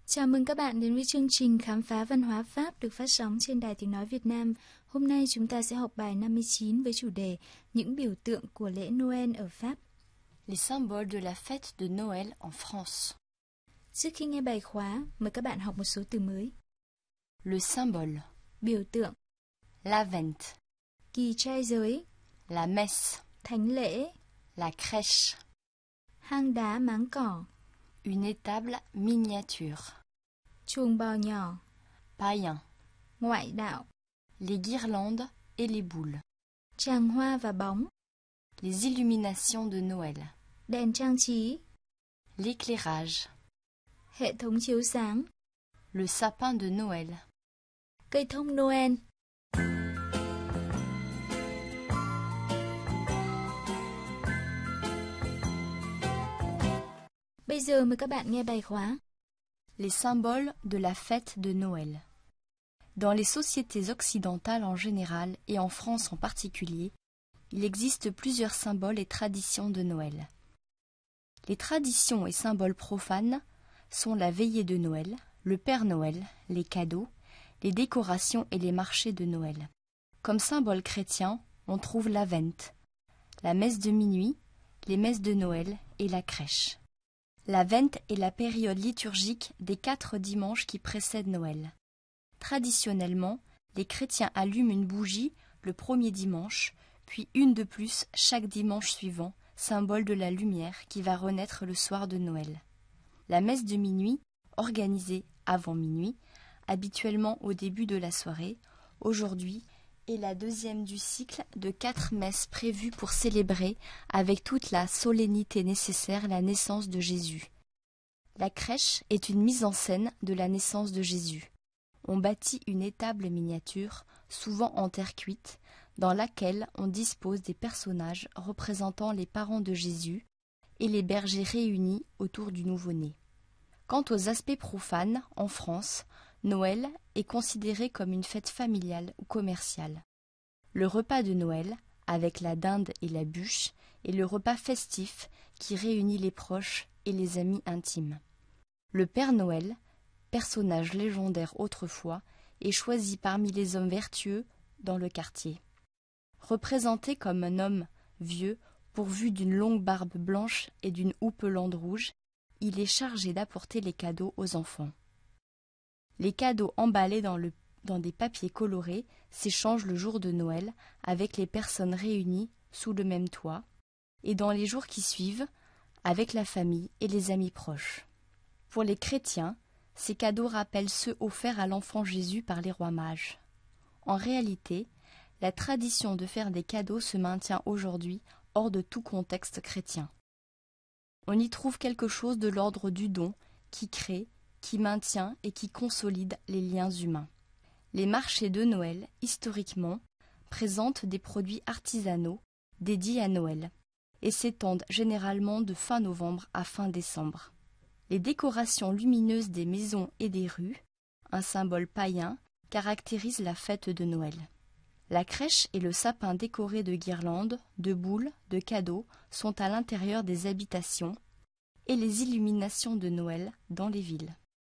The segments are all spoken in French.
Chào mừng các bạn đến với chương trình Khám phá văn hóa Pháp được phát sóng trên Đài Tiếng Nói Việt Nam. Hôm nay chúng ta sẽ học bài 59 với chủ đề Những biểu tượng của lễ Noël ở Pháp. Les symboles de la fête de Noël en France. Trước khi nghe bài khóa, mời các bạn học một số từ mới. Le symbole, Biểu tượng, la vente, kỳ trai giới, la messe, thánh lễ, la crèche, hang đá máng cỏ, une étable miniature, chuồng bò nhỏ, païen, ngoại đạo, les guirlandes et les boules, tràng hoa và bóng, les illuminations de Noël, đèn trang trí, l'éclairage, hệ thống chiếu sáng, le sapin de Noël. cây thông Noël. Bây giờ mời các bạn nghe bài khóa. Les symboles de la fête de Noël. Dans les sociétés occidentales en général et en France en particulier, il existe plusieurs symboles et traditions de Noël. Les traditions et symboles profanes sont la veillée de Noël, le Père Noël, les cadeaux, les décorations et les marchés de Noël. Comme symbole chrétien, on trouve la vente, la messe de minuit, les messes de Noël et la crèche. La vente est la période liturgique des 4 dimanches qui précèdent Noël. Traditionnellement, les chrétiens allument une bougie le premier dimanche, puis une de plus chaque dimanche suivant, symbole de la lumière qui va renaître le soir de Noël. La messe de minuit, organisée avant minuit, habituellement au début de la soirée, aujourd'hui est la deuxième du cycle de 4 messes prévues pour célébrer avec toute la solennité nécessaire la naissance de Jésus. La crèche est une mise en scène de la naissance de Jésus. On bâtit une étable miniature, souvent en terre cuite, dans laquelle on dispose des personnages représentant les parents de Jésus et les bergers réunis autour du nouveau-né. Quant aux aspects profanes, en France, Noël est considéré comme une fête familiale ou commerciale. Le repas de Noël, avec la dinde et la bûche, est le repas festif qui réunit les proches et les amis intimes. Le Père Noël, personnage légendaire autrefois, est choisi parmi les hommes vertueux dans le quartier. Représenté comme un homme vieux, pourvu d'une longue barbe blanche et d'une houppelande rouge, il est chargé d'apporter les cadeaux aux enfants. Les cadeaux emballés dans des papiers colorés s'échangent le jour de Noël avec les personnes réunies sous le même toit et dans les jours qui suivent avec la famille et les amis proches. Pour les chrétiens, ces cadeaux rappellent ceux offerts à l'enfant Jésus par les rois mages. En réalité, la tradition de faire des cadeaux se maintient aujourd'hui hors de tout contexte chrétien. On y trouve quelque chose de l'ordre du don qui crée, qui maintient et qui consolide les liens humains. Les marchés de Noël, historiquement, présentent des produits artisanaux dédiés à Noël et s'étendent généralement de fin novembre à fin décembre. Les décorations lumineuses des maisons et des rues, un symbole païen, caractérisent la fête de Noël. La crèche et le sapin décoré de guirlandes, de boules, de cadeaux sont à l'intérieur des habitations et les illuminations de Noël dans les villes.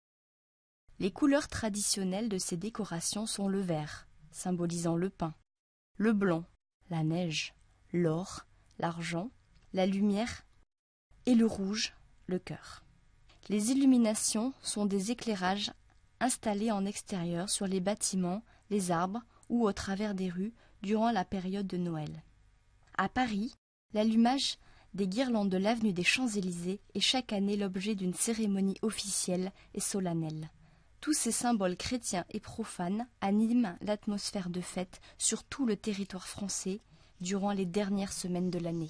Les couleurs traditionnelles de ces décorations sont le vert, symbolisant le pain, le blanc, la neige, l'or, l'argent, la lumière, et le rouge, le cœur. Les illuminations sont des éclairages installés en extérieur sur les bâtiments, les arbres ou au travers des rues durant la période de Noël. À Paris, l'allumage des guirlandes de l'avenue des Champs-Élysées est chaque année l'objet d'une cérémonie officielle et solennelle. Tous ces symboles chrétiens et profanes animent l'atmosphère de fête sur tout le territoire français durant les dernières semaines de l'année.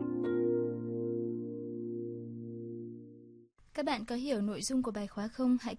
Các bạn có hiểu nội dung của bài khóa không? Hãy